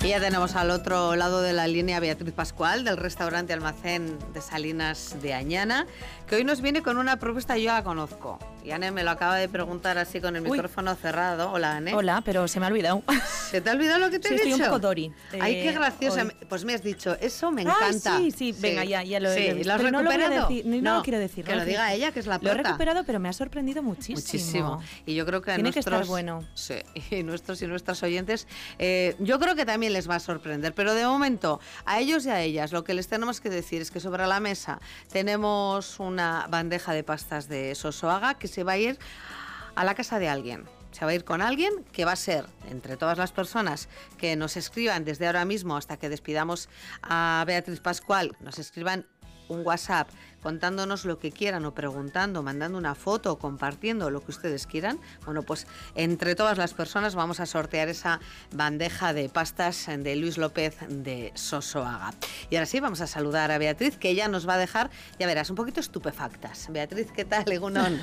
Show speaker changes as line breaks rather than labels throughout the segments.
Y ya tenemos al otro lado de la línea a Beatriz Pascual, del restaurante Almacén de Salinas de Añana, que hoy nos viene con una propuesta. Yo la conozco. Y Anne me lo acaba de preguntar así con el micrófono cerrado. Hola, Anne.
Hola, pero se me ha olvidado.
¿Se te ha olvidado lo que te he dicho?
Estoy un poco Dori.
Ay, qué graciosa. Hoy. Pues me has dicho, eso me encanta.
Ay, sí, venga, ya lo he visto.
¿Lo has recuperado?
No lo quiero decir.
Que lo diga ella, que es la prota.
Lo he recuperado, pero me ha sorprendido muchísimo.
Muchísimo. Y yo creo que a
Tiene
nuestros...
que estar bueno.
Sí, y nuestros y nuestras oyentes, yo creo que también les va a sorprender. Pero de momento, a ellos y a ellas, lo que les tenemos que decir es que sobre la mesa tenemos una bandeja de pastas de Sosoaga que se va a ir a la casa de alguien. Se va a ir con alguien que va a ser, entre todas las personas que nos escriban desde ahora mismo hasta que despidamos a Beatriz Pascual, nos escriban un WhatsApp contándonos lo que quieran o preguntando, mandando una foto o compartiendo lo que ustedes quieran. Bueno, pues entre todas las personas vamos a sortear esa bandeja de pastas de Luis López de Sosoaga. Y ahora sí, vamos a saludar a Beatriz, que ella nos va a dejar, ya verás, un poquito estupefactas. Beatriz, ¿qué tal, Egunon?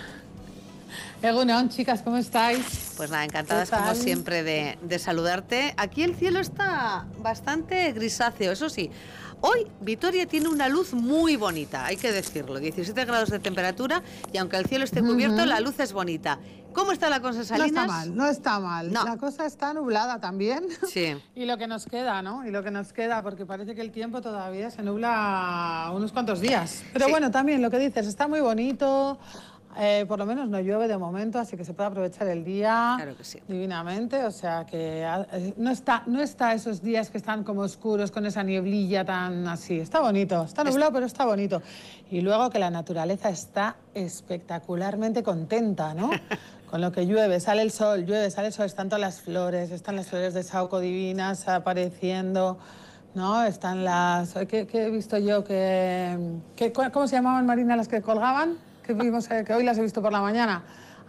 Egunon, chicas, ¿cómo estáis?
Pues nada, encantadas como siempre de saludarte. Aquí el cielo está bastante grisáceo, eso sí. Hoy Vitoria tiene una luz muy bonita, hay que decirlo, 17 grados de temperatura y aunque el cielo esté cubierto, la luz es bonita. ¿Cómo está la cosa, Salinas?
No está mal.
No.
La cosa está nublada también.
Sí.
Y lo que nos queda, ¿no? Y lo que nos queda, porque parece que el tiempo todavía se nubla unos cuantos días. Pero
sí.
Bueno, también lo que dices, está muy bonito. Por lo menos no llueve de momento, así que se puede aprovechar el día
claro que sí.
divinamente. O sea que no está esos días que están como oscuros con esa nieblilla tan así. Está bonito, está nublado, pero está bonito. Y luego que la naturaleza está espectacularmente contenta, ¿no? Con lo que llueve, sale el sol, están todas las flores, están las flores de saúco divinas apareciendo, ¿no? Están las... ¿Qué he visto yo? ¿Cómo se llamaban, Marina, las que colgaban? Que hoy las he visto por la mañana.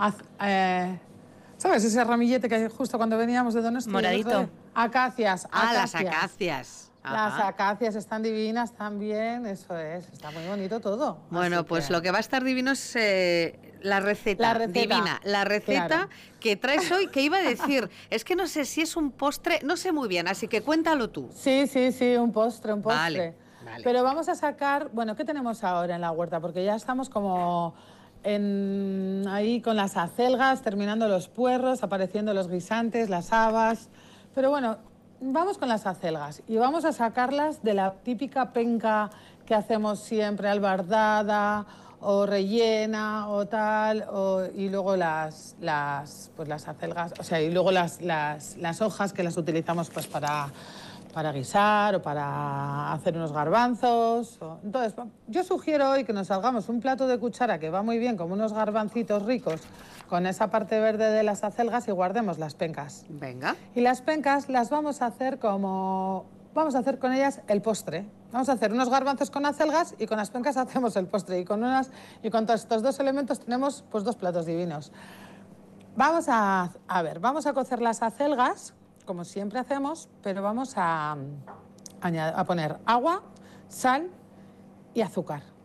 ¿Sabes? Ese ramillete que justo cuando veníamos de Donosti...
Moradito.
Acacias.
Las acacias.
Ajá. Las acacias están divinas también, eso es, está muy bonito todo.
Bueno, pues lo que va a estar divino es la receta divina. La receta claro. Que traes hoy, que iba a decir, es que no sé si es un postre, no sé muy bien, así que cuéntalo tú.
Sí, un postre.
Vale.
Pero vamos a sacar, bueno, ¿qué tenemos ahora en la huerta? Porque ya estamos como ahí con las acelgas, terminando los puerros, apareciendo los guisantes, las habas. Pero bueno, vamos con las acelgas y vamos a sacarlas de la típica penca que hacemos siempre, albardada o rellena o tal, y luego las acelgas, o sea, y luego las hojas que las utilizamos pues para guisar o para hacer unos garbanzos. Entonces, yo sugiero hoy que nos salgamos un plato de cuchara que va muy bien, como unos garbancitos ricos, con esa parte verde de las acelgas y guardemos las pencas.
Venga.
Y las pencas las vamos a hacer con ellas el postre. Vamos a hacer unos garbanzos con acelgas y con las pencas hacemos el postre. Y con todos estos dos elementos tenemos pues 2 platos divinos. Vamos a cocer las acelgas, como siempre hacemos, pero vamos a poner agua, sal y azúcar.